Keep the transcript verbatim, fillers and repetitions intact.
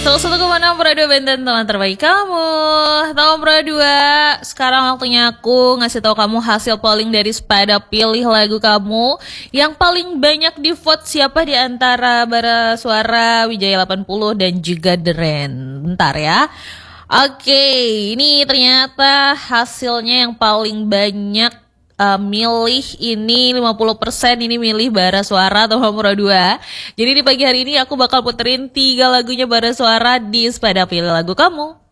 Salah satu kemana Pro dua Benten teman terbaik kamu. Teman Pro dua, sekarang waktunya aku ngasih tahu kamu hasil polling dari Spada. Pilih lagu kamu yang paling banyak di vote siapa di antara Bara Suara, Wijaya delapan puluh dan juga Deren. Bentar ya. Oke, ini ternyata hasilnya yang paling banyak Uh, milih ini lima puluh persen ini milih Bara Suara atau Pro dua. Jadi di pagi hari ini aku bakal puterin tiga lagunya Bara Suara di Spada. Pilih lagu kamu.